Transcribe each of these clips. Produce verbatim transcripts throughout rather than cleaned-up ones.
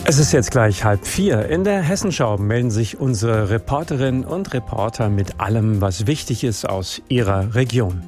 Es ist jetzt gleich halb vier. In der Hessenschau melden sich unsere Reporterinnen und Reporter mit allem, was wichtig ist aus ihrer Region.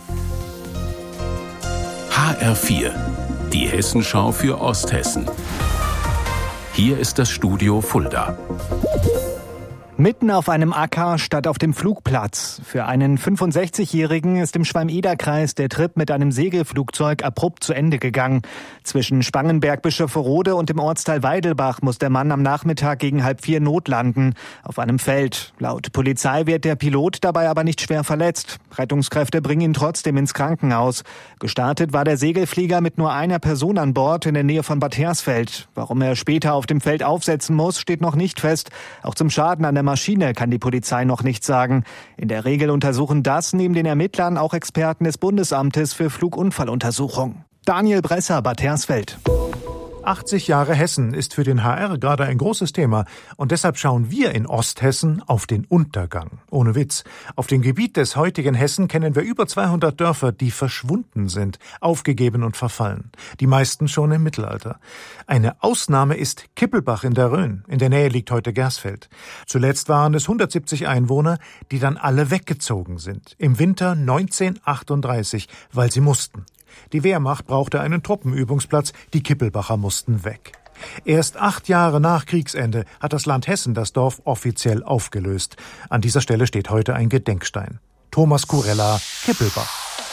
H R vier, die Hessenschau für Osthessen. Hier ist das Studio Fulda. Mitten auf einem Acker statt auf dem Flugplatz. Für einen fünfundsechzigjährigen ist im Schwalm-Eder-Kreis der Trip mit einem Segelflugzeug abrupt zu Ende gegangen. Zwischen Spangenberg-Bischofferode und dem Ortsteil Weidelbach muss der Mann am Nachmittag gegen halb vier notlanden. Auf einem Feld. Laut Polizei wird der Pilot dabei aber nicht schwer verletzt. Rettungskräfte bringen ihn trotzdem ins Krankenhaus. Gestartet war der Segelflieger mit nur einer Person an Bord in der Nähe von Bad Hersfeld. Warum er später auf dem Feld aufsetzen muss, steht noch nicht fest. Auch zum Schaden an der Maschine kann die Polizei noch nichts sagen. In der Regel untersuchen das neben den Ermittlern auch Experten des Bundesamtes für Flugunfalluntersuchung. Daniel Bresser, Bad Hersfeld. achtzig Jahre Hessen ist für den H R gerade ein großes Thema und deshalb schauen wir in Osthessen auf den Untergang. Ohne Witz. Auf dem Gebiet des heutigen Hessen kennen wir über zweihundert Dörfer, die verschwunden sind, aufgegeben und verfallen. Die meisten schon im Mittelalter. Eine Ausnahme ist Kippelbach in der Rhön. In der Nähe liegt heute Gersfeld. Zuletzt waren es hundertsiebzig Einwohner, die dann alle weggezogen sind. Im Winter neunzehnhundertachtunddreißig, weil sie mussten. Die Wehrmacht brauchte einen Truppenübungsplatz, die Kippelbacher mussten weg. Erst acht Jahre nach Kriegsende hat das Land Hessen das Dorf offiziell aufgelöst. An dieser Stelle steht heute ein Gedenkstein. Thomas Kurella, Kippelbach.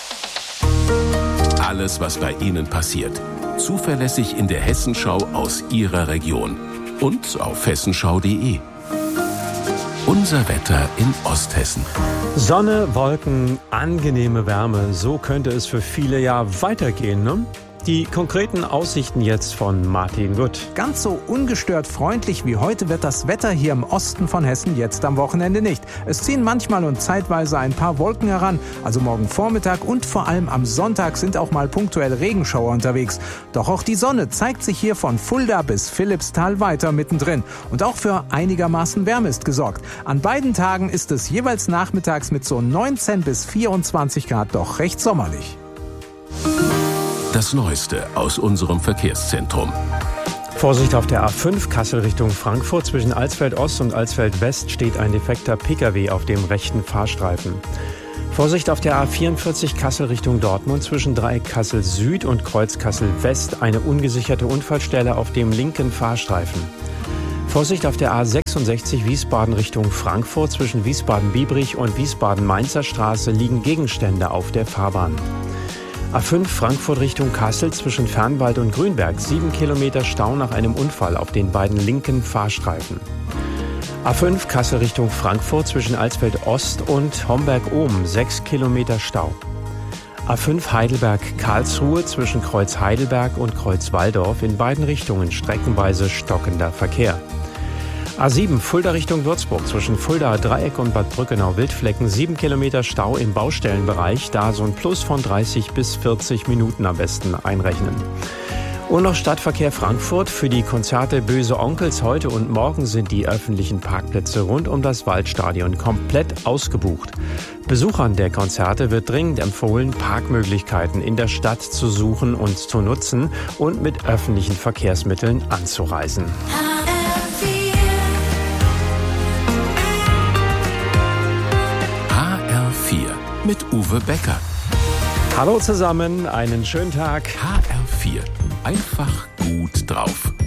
Alles, was bei Ihnen passiert. Zuverlässig in der Hessenschau aus Ihrer Region. Und auf hessenschau punkt de. Unser Wetter in Osthessen. Sonne, Wolken, angenehme Wärme. So könnte es für viele ja weitergehen, ne? Die konkreten Aussichten jetzt von Martin Gutt. Ganz so ungestört freundlich wie heute wird das Wetter hier im Osten von Hessen jetzt am Wochenende nicht. Es ziehen manchmal und zeitweise ein paar Wolken heran. Also morgen Vormittag und vor allem am Sonntag sind auch mal punktuell Regenschauer unterwegs. Doch auch die Sonne zeigt sich hier von Fulda bis Philippsthal weiter mittendrin. Und auch für einigermaßen Wärme ist gesorgt. An beiden Tagen ist es jeweils nachmittags mit so neunzehn bis vierundzwanzig Grad doch recht sommerlich. Das Neueste aus unserem Verkehrszentrum. Vorsicht auf der A fünf Kassel Richtung Frankfurt. Zwischen Alsfeld Ost und Alsfeld West steht ein defekter Pkw auf dem rechten Fahrstreifen. Vorsicht auf der A vierundvierzig Kassel Richtung Dortmund. Zwischen Dreieck Kassel Süd und Kreuz Kassel West eine ungesicherte Unfallstelle auf dem linken Fahrstreifen. Vorsicht auf der A sechsundsechzig Wiesbaden Richtung Frankfurt. Zwischen Wiesbaden-Biebrich und Wiesbaden-Mainzer Straße liegen Gegenstände auf der Fahrbahn. A fünf Frankfurt Richtung Kassel zwischen Fernwald und Grünberg. Sieben Kilometer Stau nach einem Unfall auf den beiden linken Fahrstreifen. A fünf Kassel Richtung Frankfurt zwischen Alsfeld Ost und Homberg-Ohm. Sechs Kilometer Stau. A fünf Heidelberg-Karlsruhe zwischen Kreuz Heidelberg und Kreuz Walldorf. In beiden Richtungen streckenweise stockender Verkehr. A sieben Fulda Richtung Würzburg zwischen Fulda Dreieck und Bad Brückenau-Wildflecken. Sieben Kilometer Stau im Baustellenbereich. Da so ein Plus von dreißig bis vierzig Minuten am besten einrechnen. Und noch Stadtverkehr Frankfurt. Für die Konzerte Böse Onkels heute und morgen sind die öffentlichen Parkplätze rund um das Waldstadion komplett ausgebucht. Besuchern der Konzerte wird dringend empfohlen, Parkmöglichkeiten in der Stadt zu suchen und zu nutzen und mit öffentlichen Verkehrsmitteln anzureisen. Mit Uwe Becker. Hallo zusammen, einen schönen Tag. H R vier. Einfach gut drauf.